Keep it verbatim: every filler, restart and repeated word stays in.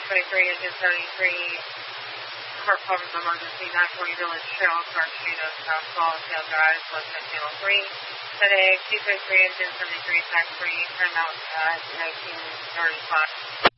twenty-three, engine seventy-three, car problems emergency, nine forty Village Trail, car street of South Swallowtail Drive, left at channel three. FedEx, two twenty-three, engine seventy-three, tax free, timeout at nineteen thirty-five.